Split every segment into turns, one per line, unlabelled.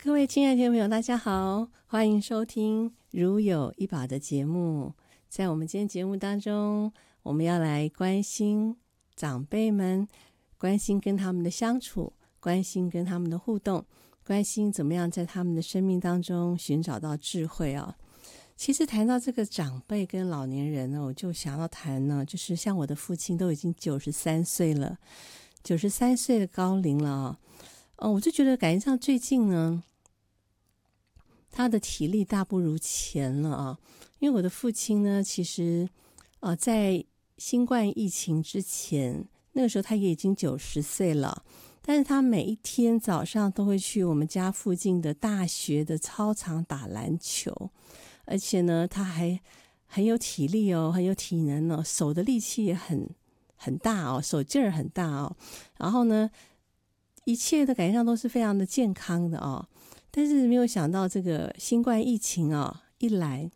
各位亲爱的听众朋友，大家好，欢迎收听如有一宝的节目。在我们今天节目当中，我们要来关心长辈们，关心跟他们的相处，关心跟他们的互动，关心怎么样在他们的生命当中寻找到智慧啊。其实谈到这个长辈跟老年人呢，我就想要谈呢，就是像我的父亲都已经93岁了，93岁的高龄了啊。我就觉得感觉上最近呢，他的体力大不如前了啊。因为我的父亲呢，其实在新冠疫情之前，那个时候他也已经90岁了，但是他每一天早上都会去我们家附近的大学的操场打篮球，而且呢他还很有体力哦，很有体能哦，手的力气也很大哦，手劲儿很大哦，然后呢一切的感觉上都是非常的健康的哦。但是没有想到这个新冠疫情一来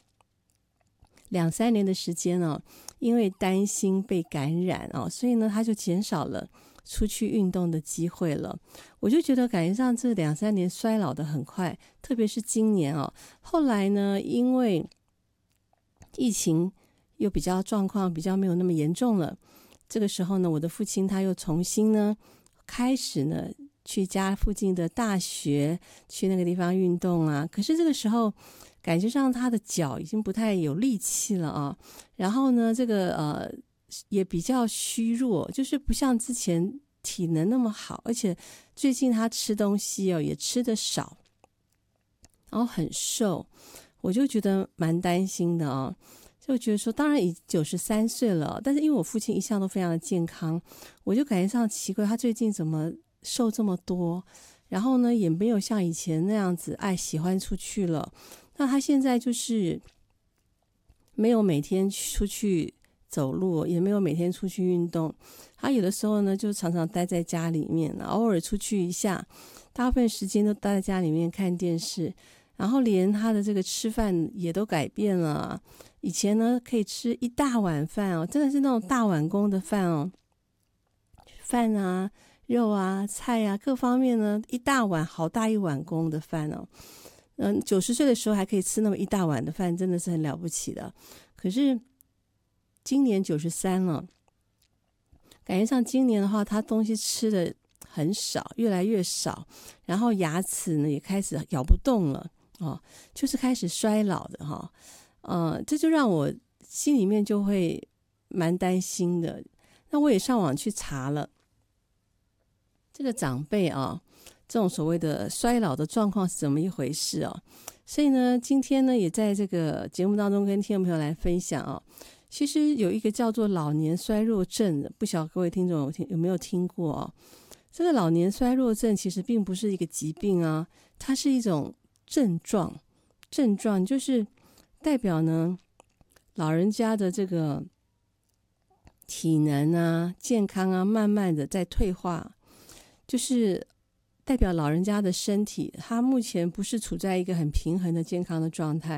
2-3年的时间因为担心被感染所以呢他就减少了出去运动的机会了。我就觉得感觉上这2-3年衰老的很快，特别是今年后来呢因为疫情又比较状况比较没有那么严重了，这个时候呢我的父亲他又重新呢开始呢去家附近的大学去那个地方运动啊。可是这个时候感觉上他的脚已经不太有力气了然后呢这个也比较虚弱，就是不像之前体能那么好，而且最近他吃东西也吃得少，然后很瘦，我就觉得蛮担心的就觉得说当然已经93岁了，但是因为我父亲一向都非常的健康，我就感觉上奇怪，他最近怎么瘦这么多，然后呢也没有像以前那样子喜欢出去了。那他现在就是没有每天出去走路，也没有每天出去运动，他有的时候呢就常常待在家里面，偶尔出去一下，大部分时间都待在家里面看电视，然后连他的这个吃饭也都改变了。以前呢可以吃一大碗饭真的是那种大碗公的饭饭啊肉啊菜啊各方面呢一大碗，好大一碗公的饭90岁的时候还可以吃那么一大碗的饭，真的是很了不起的。可是今年93了，感觉上今年的话他东西吃的很少，越来越少，然后牙齿呢也开始咬不动了就是开始衰老的这就让我心里面就会蛮担心的。那我也上网去查了这个长辈这种所谓的衰老的状况是怎么一回事所以呢今天呢也在这个节目当中跟听众朋友来分享其实有一个叫做老年衰弱症的，不晓得各位听众有没有听过这个老年衰弱症其实并不是一个疾病它是一种症状就是代表呢老人家的这个体能健康慢慢的在退化，就是代表老人家的身体他目前不是处在一个很平衡的健康的状态，